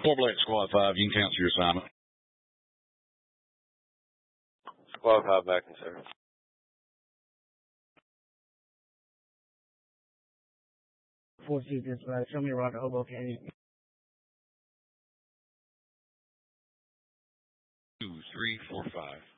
Black Squad 5, you can cancel your assignment. Squad 5 backing, sir. 4C dispatch, show me around the Hobo Canyon. 2, 3, 4, 5.